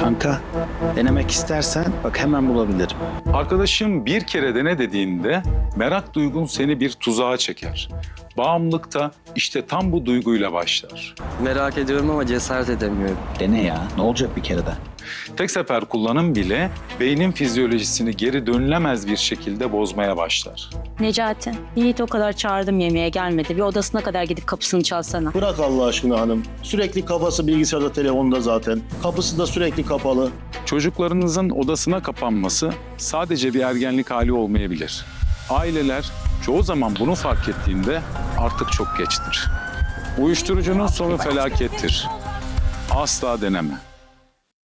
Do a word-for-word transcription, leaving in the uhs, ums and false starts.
Kanka, denemek istersen bak hemen bulabilirim. Arkadaşım bir kere dene dediğinde merak duygun seni bir tuzağa çeker. Bağımlılık da işte tam bu duyguyla başlar. Merak ediyorum ama cesaret edemiyorum. Dene ya, ne olacak bir kere de. Tek sefer kullanım bile beynin fizyolojisini geri dönülemez bir şekilde bozmaya başlar. Necati, Yiğit o kadar çağırdım yemeğe gelmedi. Bir odasına kadar gidip kapısını çalsana. Bırak Allah aşkına hanım. Sürekli kafası bilgisayarda, telefonda zaten. Kapısı da sürekli kapalı. Çocuklarınızın odasına kapanması sadece bir ergenlik hali olmayabilir. Aileler çoğu zaman bunu fark ettiğinde artık çok geçtir. Uyuşturucunun sonu felakettir. Asla deneme.